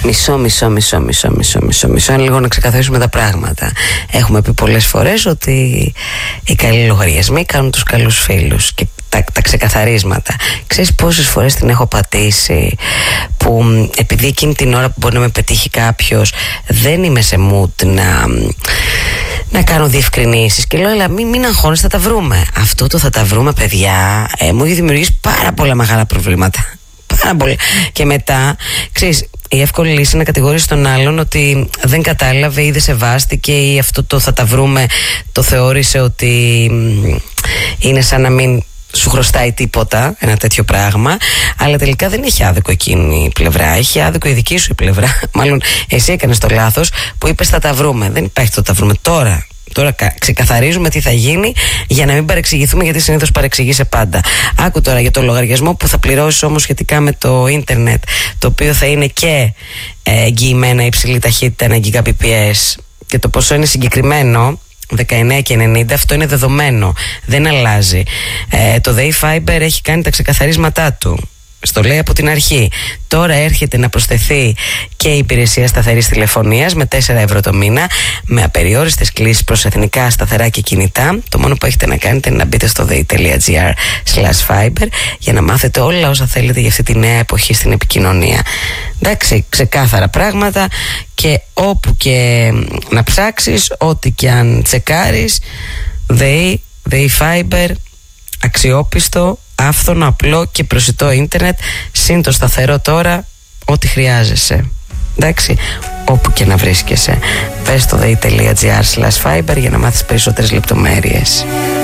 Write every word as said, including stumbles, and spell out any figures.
Μισό, μισό, μισό, μισό, μισό, μισό, μισό, λίγο να ξεκαθαρίσουμε τα πράγματα. Έχουμε πει πολλές φορές ότι οι καλοί λογαριασμοί κάνουν τους καλούς φίλους και τα, τα ξεκαθαρίσματα. Ξέρεις πόσες φορές την έχω πατήσει που επειδή εκείνη την ώρα που μπορεί να με πετύχει κάποιος δεν είμαι σε mood να, να κάνω διευκρινήσεις και λέω έλα μην, μην αγχώνεις, θα τα βρούμε. Αυτό το θα τα βρούμε παιδιά ε, μου έχει δημιουργήσει πάρα πολλά μεγάλα προβλήματα. Πάρα πολλά. Και μετά, ξέρεις, η εύκολη λύση είναι να κατηγορήσει τον άλλον ότι δεν κατάλαβε ή δεν σεβάστηκε ή αυτό το θα τα βρούμε το θεώρησε ότι είναι σαν να μην σου χρωστάει τίποτα, ένα τέτοιο πράγμα. Αλλά τελικά δεν έχει άδικο εκείνη η πλευρά. Έχει άδικο η δική σου η πλευρά. Μάλλον εσύ έκανες το λάθος που είπες θα τα βρούμε. Δεν υπάρχει το τα βρούμε τώρα. Τώρα ξεκαθαρίζουμε τι θα γίνει για να μην παρεξηγηθούμε, γιατί συνήθως παρεξηγείσαι πάντα. Άκου τώρα για το λογαριασμό που θα πληρώσεις όμως σχετικά με το ίντερνετ, το οποίο θα είναι και ε, εγγυημένα υψηλή ταχύτητα, ένα Gbps, και το ποσό είναι συγκεκριμένο, δεκαεννέα και ενενήντα, αυτό είναι δεδομένο, δεν αλλάζει. Ε, το ΔΕΗ Fiber έχει κάνει τα ξεκαθαρίσματά του. Στο λέει από την αρχή. Τώρα έρχεται να προσθεθεί και η υπηρεσία σταθερής τηλεφωνίας με τέσσερα ευρώ το μήνα, με απεριόριστες κλήσεις προς εθνικά σταθερά και κινητά. Το μόνο που έχετε να κάνετε είναι να μπείτε στο dei.gr slash fiber για να μάθετε όλα όσα θέλετε για αυτή τη νέα εποχή στην επικοινωνία. Εντάξει, ξεκάθαρα πράγματα και όπου και να ψάξεις, ό,τι και αν τσεκάρεις, ΔΕΗ, ΔΕΗ Fiber, αξιόπιστο, άφθονο, απλό και προσιτό ίντερνετ, συν το σταθερό τώρα, ό,τι χρειάζεσαι. Εντάξει, όπου και να βρίσκεσαι. Πες στο dei.gr slash fiber για να μάθεις περισσότερες λεπτομέρειες.